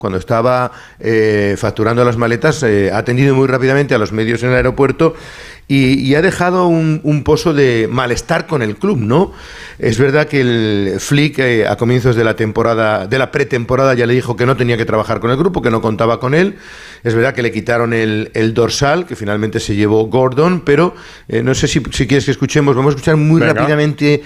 cuando estaba facturando las maletas, ha atendido muy rápidamente a los medios en el aeropuerto y ha dejado un pozo de malestar con el club, ¿no? Es verdad que el Flick a comienzos de la pretemporada ya le dijo que no tenía que trabajar con el grupo, que no contaba con él. Es verdad que le quitaron el dorsal, que finalmente se llevó Gordon, pero no sé si quieres que escuchemos, vamos a escuchar muy rápidamente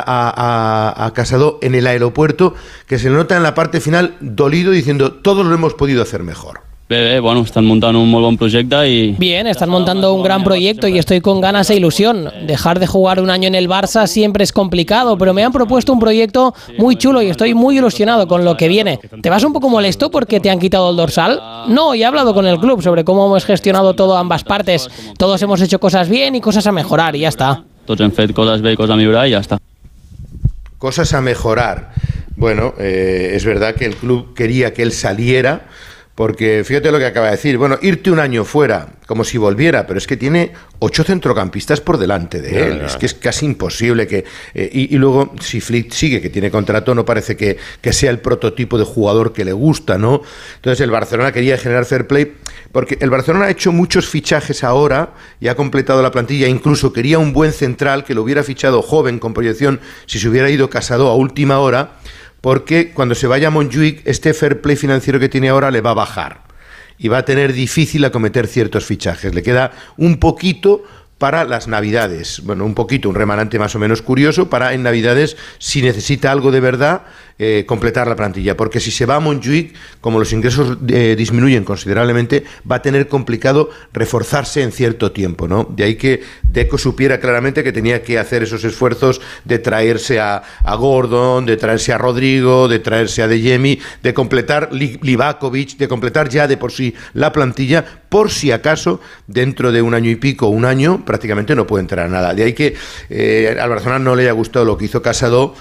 a Casado en el aeropuerto, que se le nota en la parte final dolido diciendo todos lo hemos podido hacer mejor. Bueno, están montando un muy buen proyecto y... Bien, están montando un gran proyecto y estoy con ganas e ilusión. Dejar de jugar un año en el Barça siempre es complicado, pero me han propuesto un proyecto muy chulo y estoy muy ilusionado con lo que viene. ¿Te vas un poco molesto porque te han quitado el dorsal? No, he hablado con el club sobre cómo hemos gestionado todo a ambas partes. Todos hemos hecho cosas bien y cosas a mejorar y ya está. Tots hem fet coses bé i coses a millorar y ya está. Cosas a mejorar. Bueno, es verdad que el club quería que él saliera, porque fíjate lo que acaba de decir, bueno, irte un año fuera, como si volviera, pero es que tiene 8 centrocampistas por delante de él, es que es casi imposible que... y luego, si Flick sigue, que tiene contrato, no parece que sea el prototipo de jugador que le gusta, ¿no? Entonces el Barcelona quería generar fair play, porque el Barcelona ha hecho muchos fichajes ahora y ha completado la plantilla, incluso quería un buen central que lo hubiera fichado joven, con proyección, si se hubiera ido Casado a última hora, porque cuando se vaya a Montjuic, este fair play financiero que tiene ahora le va a bajar y va a tener difícil acometer ciertos fichajes. Le queda un poquito para las Navidades, bueno, un poquito, un remanente más o menos curioso para en Navidades, si necesita algo de verdad, completar la plantilla, porque si se va a Montjuic, como los ingresos disminuyen considerablemente, va a tener complicado reforzarse en cierto tiempo, ¿no? De ahí que Deco supiera claramente que tenía que hacer esos esfuerzos de traerse a Gordon, de traerse a Rodrigo, de traerse a De Jemi, de completar Livakovic, de completar ya de por sí la plantilla, por si acaso dentro de un año y pico, un año, prácticamente no puede entrar nada. De ahí que al Barcelona no le haya gustado lo que hizo Casado,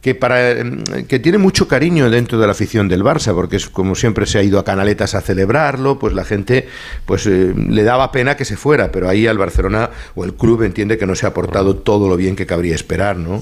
que tiene mucho cariño dentro de la afición del Barça, porque es como siempre se ha ido a Canaletas a celebrarlo, pues la gente le daba pena que se fuera, pero ahí al Barcelona o el club entiende que no se ha portado todo lo bien que cabría esperar, ¿no?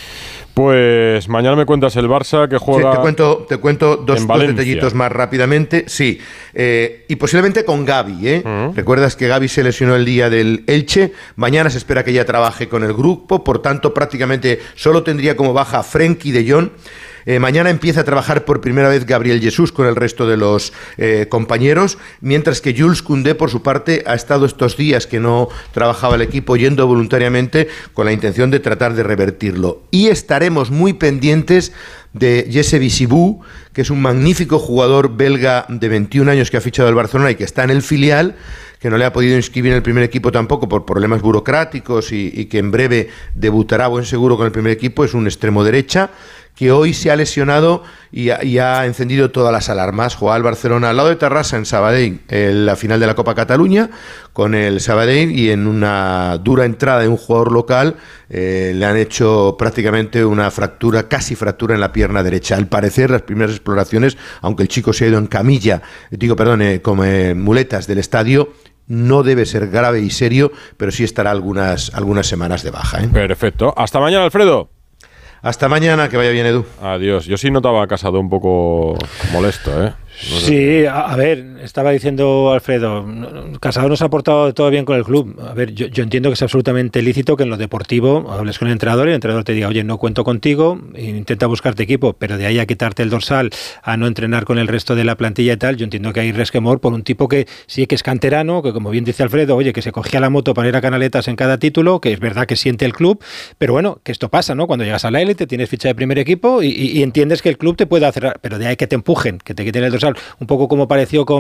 Pues mañana me cuentas el Barça que juega. Sí, te cuento dos detallitos más rápidamente. Sí, y posiblemente con Gavi, ¿Recuerdas que Gavi se lesionó el día del Elche? Mañana se espera que ya trabaje con el grupo, por tanto prácticamente solo tendría como baja Frenkie de Jong. Mañana empieza a trabajar por primera vez Gabriel Jesús con el resto de los compañeros, mientras que Jules Koundé, por su parte, ha estado estos días que no trabajaba el equipo yendo voluntariamente con la intención de tratar de revertirlo. Y estaremos muy pendientes de Jesse Bissibou, que es un magnífico jugador belga de 21 años que ha fichado el Barcelona y que está en el filial, que no le ha podido inscribir en el primer equipo tampoco por problemas burocráticos y que en breve debutará buen seguro con el primer equipo. Es un extremo derecha que hoy se ha lesionado y ha encendido todas las alarmas. Jugaba el Barcelona al lado de Terrassa en Sabadell, en la final de la Copa Cataluña, con el Sabadell, y en una dura entrada de un jugador local le han hecho prácticamente una fractura, casi fractura en la pierna derecha. Al parecer, las primeras exploraciones, aunque el chico se ha ido en camilla, con muletas del estadio, no debe ser grave y serio, pero sí estará algunas semanas de baja, ¿eh? Perfecto. Hasta mañana, Alfredo. Hasta mañana, que vaya bien, Edu. Adiós. Yo sí notaba a Casado un poco molesto, ¿eh? No sé. Sí, a ver, estaba diciendo Alfredo, Casado nos ha portado todo bien con el club. A ver, yo entiendo que es absolutamente lícito que en lo deportivo hables con el entrenador y el entrenador te diga, oye, no cuento contigo, intenta buscarte equipo, pero de ahí a quitarte el dorsal, a no entrenar con el resto de la plantilla y tal, yo entiendo que hay resquemor por un tipo que sí que es canterano, que como bien dice Alfredo, oye, que se cogía la moto para ir a Canaletas en cada título, que es verdad que siente el club, pero bueno, que esto pasa, ¿no? Cuando llegas a la élite, tienes ficha de primer equipo y entiendes que el club te puede hacer, pero de ahí que te empujen, que te quiten el dorsal, un poco como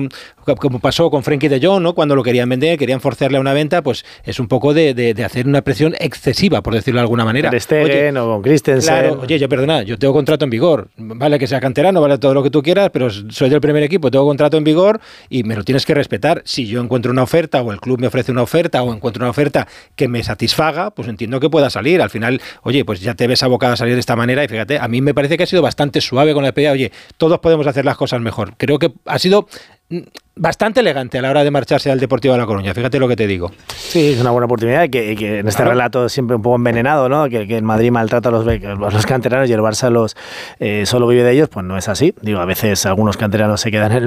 pasó con Frenkie de Jong, ¿no? Cuando lo querían vender, querían forzarle a una venta, pues es un poco de hacer una presión excesiva, por decirlo de alguna manera. Ter Stegen o con Christensen. Claro, oye, yo tengo contrato en vigor, vale que sea canterano, vale todo lo que tú quieras, pero soy del primer equipo, tengo contrato en vigor y me lo tienes que respetar. Si yo encuentro una oferta o el club me ofrece una oferta o encuentro una oferta que me satisfaga, pues entiendo que pueda salir. Al final, oye, pues ya te ves abocado a salir de esta manera y fíjate, a mí me parece que ha sido bastante suave con la despedida. Oye, todos podemos hacer las cosas mejor. Creo que ha sido bastante elegante a la hora de marcharse al Deportivo de La Coruña, fíjate lo que te digo. Sí, es una buena oportunidad y que en este relato siempre un poco envenenado, ¿no? Que el Madrid maltrata a los canteranos y el Barça solo vive de ellos, pues no es así. Digo, a veces algunos canteranos se quedan en el